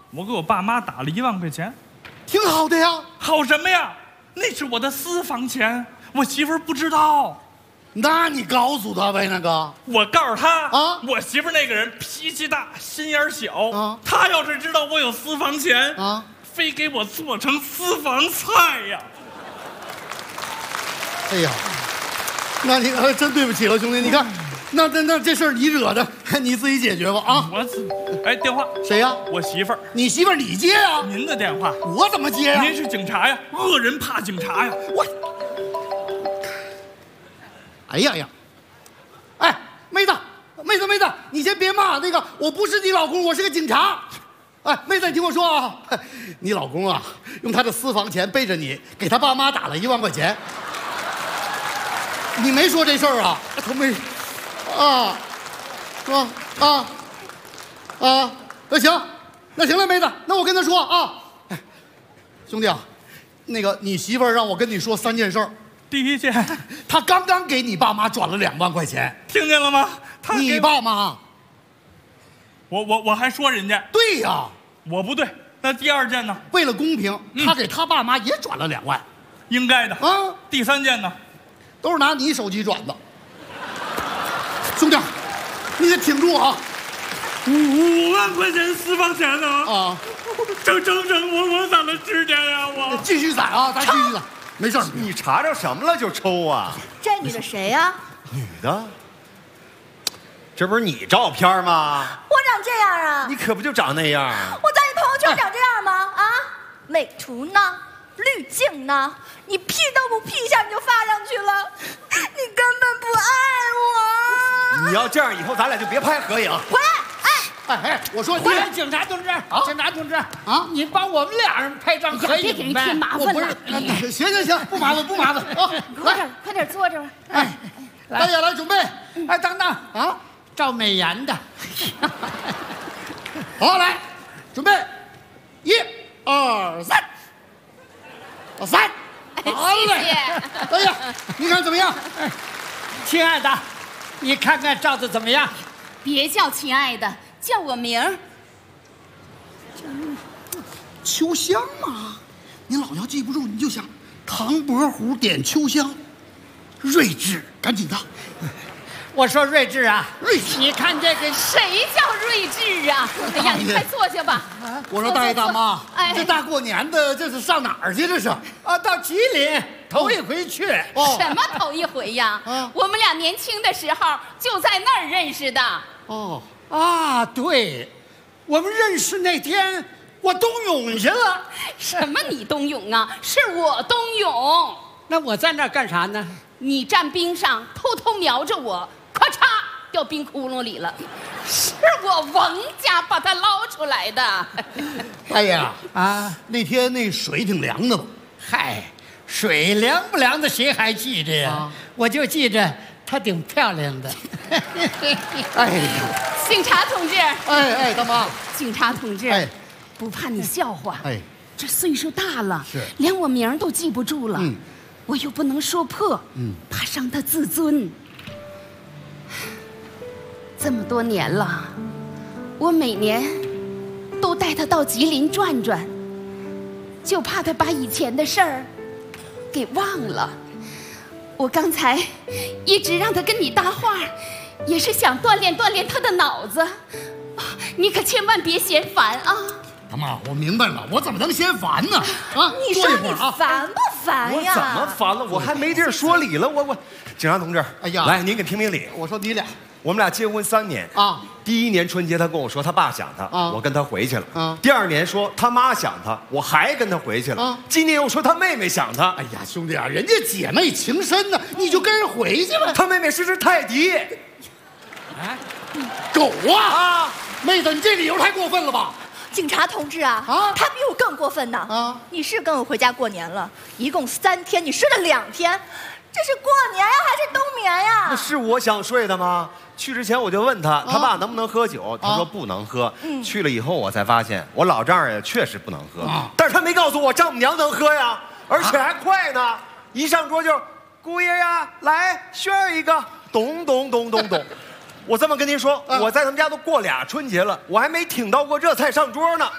我给我爸妈打了1万块钱。 挺好的呀。 好什么呀？那是我的私房钱，我媳妇儿不知道。 那你告诉他呗，那个。 我告诉他啊， 我媳妇儿那个人脾气大，心眼小啊。 她要是知道我有私房钱啊， 非给我做成私房菜呀。 哎呀，那你真对不起了，兄弟。你看，那这事儿你惹的，你自己解决吧啊！ 哎，电话谁呀？ 我媳妇儿。 你媳妇儿你接呀？ 您的电话我怎么接呀？ 您是警察呀，恶人怕警察呀。 我，哎呀呀，哎，妹子，你先别骂那个，我不是你老公，我是个警察。哎，妹子，你听我说啊，你老公啊，用他的私房钱背着你，给他爸妈打了1万块钱。你没说这事儿啊？他没，那行了，妹子，那我跟他说啊，哎，兄弟啊，那个你媳妇儿让我跟你说3件事儿。 第一件， 他刚刚给你爸妈转了2万块钱， 听见了吗？ 你爸妈， 我还说人家。 对呀， 我不对。那第2件呢？ 为了公平，他给他爸妈也转了2万， 应该的啊。 第3件呢？ 都是拿你手机转的。兄弟，你得挺住啊 ！5万块钱私房钱呢？ 啊， 整我咋了指甲呀？我继续攒啊，咱继续攒，没事儿。 你查着什么了就抽啊？ 这女的谁呀？ 女的？这不是你照片吗？ 我长这样啊？ 你可不就长那样？ 我在你朋友圈长这样吗？啊，美图呢？滤镜呢？你 P 都不 P 一下你就发上去了，你根本不爱我。 你要这样，以后咱俩就别拍合影。 回来！ 哎，我说你警察同志，警察同志啊，你帮我们俩人拍张合影呗。 别给人添麻烦了。 行，不麻烦啊！ 快点坐这儿。 哎，大家来准备。 哎，等等啊，赵美妍的。 好，来，准备，1、2、3，好嘞。哎呀，你看怎么样？ 亲爱的，你看看照的怎么样？ 别叫亲爱的，叫我名儿。 秋香嘛，你老要记不住，你就想唐伯虎点秋香，睿智，赶紧的。 我说睿智啊， 睿智， 你看这个谁叫睿智啊？哎呀，你快坐下吧。 我说大爷大妈， 哎， 这大过年的，这是上哪儿去？这是啊，到吉林头一回去。 什么头一回呀？我们俩年轻的时候就在那儿认识的。 哦啊，对，我们认识那天我冬泳去了。 什么你冬泳啊？是我冬泳。 那我在那儿干啥呢？ 你站冰上偷偷瞄着我，咔嚓掉冰窟窿里了，是我王家把它捞出来的。 大爷啊，那天那水挺凉的吧？ 嗨，水凉不凉的谁还记着呀？我就记着她挺漂亮的。 哎呀， 警察同志， 哎，大妈， 警察同志， 哎， 不怕你笑话， 哎， 这岁数大了， 是连我名都记不住了，我又不能说破，怕伤他自尊。这么多年了，我每年都带他到吉林转转，就怕他把以前的事儿给忘了。我刚才一直让他跟你搭话，也是想锻炼锻炼他的脑子，你可千万别嫌烦啊！ 大妈，我明白了，我怎么能嫌烦呢？啊， 你说你烦不烦呀？ 我怎么烦了？我还没地儿说理了。我，警察同志， 哎呀， 来，您给评评理。 我说你俩， 我们俩结婚3年啊， 第1年春节他跟我说他爸想他，我跟他回去了。第2年说他妈想他，我还跟他回去了。今年又说他妹妹想他。 哎呀，兄弟啊，人家姐妹情深呢，你就跟人回去吧。 他妹妹是只泰迪， 哎，狗啊！妹子，你这理由太过分了吧？ 警察同志啊，他比我更过分呢。你是跟我回家过年了，一共3天，你睡了2天，这是过年呀还是冬眠呀？ 那是我想睡的吗？去之前我就问他，他爸能不能喝酒？他说不能喝。去了以后我才发现，我老丈人也确实不能喝，但是他没告诉我丈母娘能喝呀，而且还快呢。一上桌就，姑爷呀，来炫一个，咚咚咚咚咚。我这么跟您说，我在他们家都过2春节了，我还没挺到过这菜上桌呢。